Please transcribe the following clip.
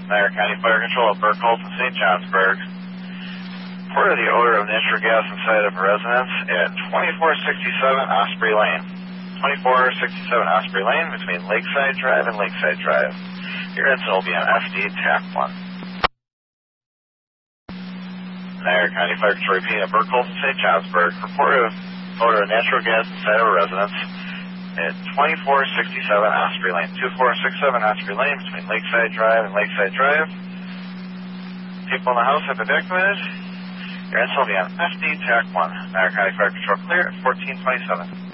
Niagara County Fire Control at Burkholz and St. Johnsburg. Reported the odor of natural gas inside of a residence at 2467 Osprey Lane. 2467 Osprey Lane between Lakeside Drive and Lakeside Drive. Your incident will be on FD TAC 1. Niagara County Fire Control repeating at Burkholz and St. Johnsburg. Reported odor of natural gas inside of a residence at 2467 Osprey Lane. 2467 Osprey Lane between Lakeside Drive and Lakeside Drive. People in the house have been documented. Your incident will be on FD TAC 1. Niagara County Fire Control clear at 1427.